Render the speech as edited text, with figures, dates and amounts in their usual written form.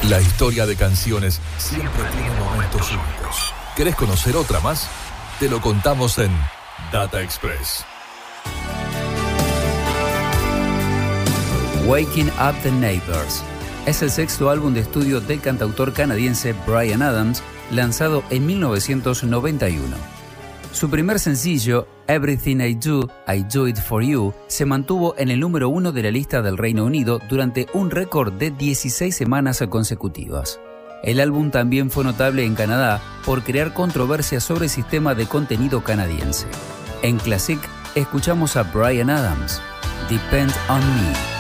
La historia de canciones siempre tiene momentos únicos. ¿Querés conocer otra más? Te lo contamos en Data Express. Waking Up the Neighbors es el sexto álbum de estudio del cantautor canadiense Bryan Adams, lanzado en 1991. Su primer sencillo, Everything I Do It For You, se mantuvo en el número 1 de la lista del Reino Unido durante un récord de 16 semanas consecutivas. El álbum también fue notable en Canadá por crear controversia sobre el sistema de contenido canadiense. En Classic, escuchamos a Bryan Adams, Depend on Me.